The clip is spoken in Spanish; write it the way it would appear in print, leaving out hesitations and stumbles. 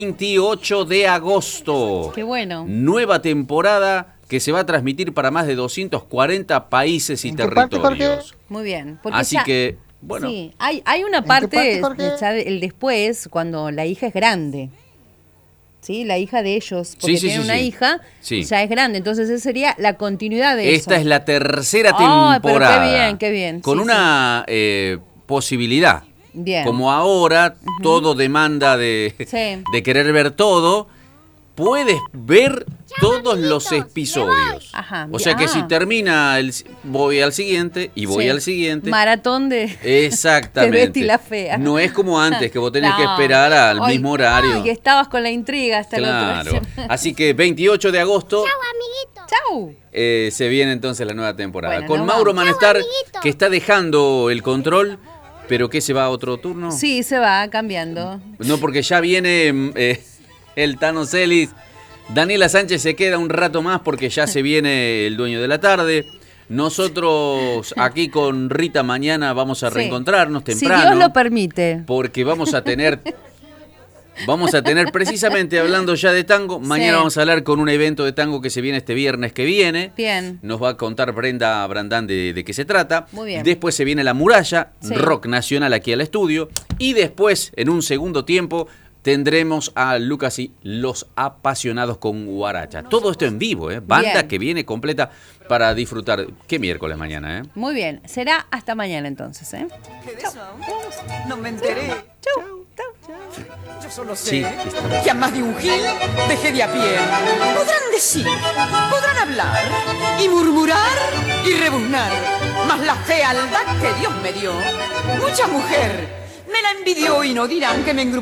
28 de agosto. Qué bueno. Nueva temporada que se va a transmitir para más de 240 países y territorios. Muy bien. Así que, bueno. Sí, hay una parte el después, cuando la hija es grande. ¿Sí? La hija de ellos, porque tienen una hija, ya es grande. Entonces, esa sería la continuidad de eso. Esta es la tercera temporada. Pero qué bien. Con una posibilidad. Bien. Como ahora todo demanda de querer ver todo, puedes ver todos los episodios. Ajá, o sea que si termina, voy al siguiente y voy al siguiente. Maratón de Exactamente. de Betty la Fea. No es como antes, que vos tenés que esperar al mismo horario. Y estabas con la intriga hasta el otro. Así que 28 de agosto. Chau, amiguito. Chau. Se viene entonces la nueva temporada. Bueno, con Mauro Manestar, que está dejando el control. ¿Pero qué, se va a otro turno? Sí, se va cambiando. No, porque ya viene el Tano Celis. Daniela Sánchez se queda un rato más porque ya se viene el dueño de la tarde. Nosotros aquí con Rita mañana vamos a reencontrarnos temprano. Si Dios lo permite. Porque vamos a tener precisamente, hablando ya de tango, mañana vamos a hablar con un evento de tango que se viene este viernes que viene. Bien. Nos va a contar Brenda Brandán de qué se trata. Muy bien. Después se viene La Muralla, rock nacional aquí al estudio. Y después, en un segundo tiempo, tendremos a Lucas y Los Apasionados con Guaracha. Todo esto en vivo, banda que viene completa para disfrutar. ¿Qué miércoles mañana? Muy bien, será hasta mañana entonces. ¿Qué de eso? No me enteré. Chau. Yo solo sé que a más de un gil dejé de a pie. Podrán decir, podrán hablar y murmurar y rebuznar, mas la fealdad que Dios me dio, mucha mujer me la envidió y no dirán que me engrupó.